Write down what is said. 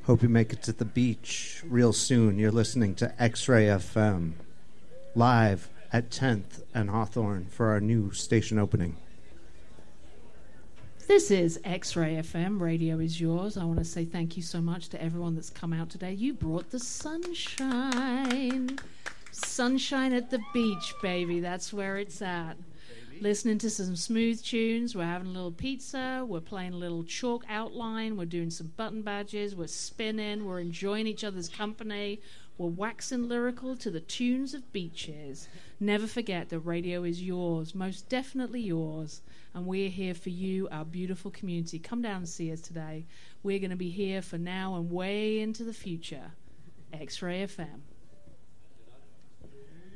Hope you make it to the beach real soon. You're listening to X-Ray FM, live at 10th and Hawthorne for our new station opening. This is X-Ray FM, Radio is Yours. I want to say thank you so much to everyone that's come out today. You brought the sunshine. Sunshine at the beach, baby. That's where it's at. Listening to some smooth tunes. We're having a little pizza. We're playing a little chalk outline. We're doing some button badges. We're spinning. We're enjoying each other's company. We're waxing lyrical to the tunes of beaches. Never forget that radio is yours, most definitely yours. And we're here for you, our beautiful community. Come down and see us today. We're going to be here for now and way into the future. X-Ray FM.